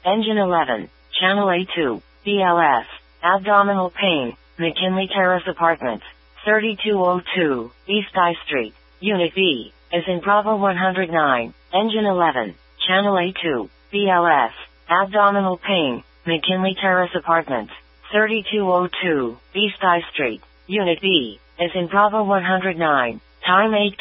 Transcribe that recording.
Engine 11, Channel A2, BLS, abdominal pain, McKinley Terrace Apartments, 3202, East I Street, Unit B, is in Bravo 109, Engine 11, Channel A2, BLS, abdominal pain, McKinley Terrace Apartments, 3202, East I Street, Unit B, is in Bravo 109, time 8